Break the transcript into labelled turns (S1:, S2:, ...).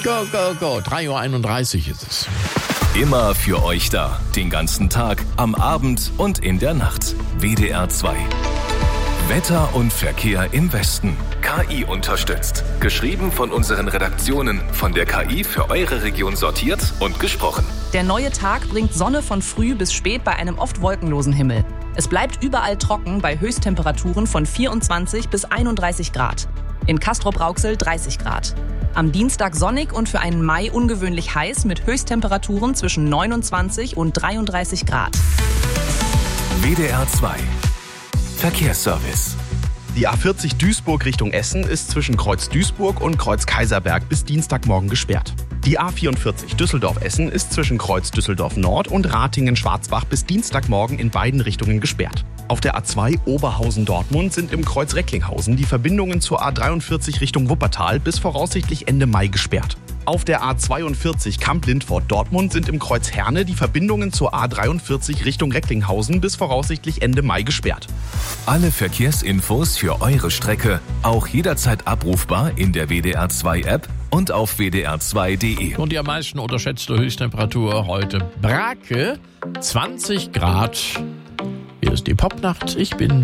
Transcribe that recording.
S1: Go, go, go. 3:31 Uhr ist es.
S2: Immer für euch da. Den ganzen Tag, am Abend und in der Nacht. WDR 2. Wetter und Verkehr im Westen. KI unterstützt. Geschrieben von unseren Redaktionen. Von der KI für eure Region sortiert und gesprochen.
S3: Der neue Tag bringt Sonne von früh bis spät bei einem oft wolkenlosen Himmel. Es bleibt überall trocken bei Höchsttemperaturen von 24 bis 31 Grad. In Castrop-Rauxel 30 Grad. Am Dienstag sonnig und für einen Mai ungewöhnlich heiß mit Höchsttemperaturen zwischen 29 und 33 Grad.
S2: WDR 2. Verkehrsservice.
S4: Die A40 Duisburg Richtung Essen ist zwischen Kreuz Duisburg und Kreuz Kaiserberg bis Dienstagmorgen gesperrt. Die A44 Düsseldorf-Essen ist zwischen Kreuz Düsseldorf Nord und Ratingen-Schwarzbach bis Dienstagmorgen in beiden Richtungen gesperrt. Auf der A2 Oberhausen-Dortmund sind im Kreuz Recklinghausen die Verbindungen zur A43 Richtung Wuppertal bis voraussichtlich Ende Mai gesperrt. Auf der A42 Kamp-Lindfort-Dortmund sind im Kreuz Herne die Verbindungen zur A43 Richtung Recklinghausen bis voraussichtlich Ende Mai gesperrt.
S2: Alle Verkehrsinfos für eure Strecke auch jederzeit abrufbar in der WDR 2 App und auf wdr2.de.
S1: Und die am meisten unterschätzte Höchsttemperatur heute Brake, 20 Grad. Hier ist die Popnacht. Ich bin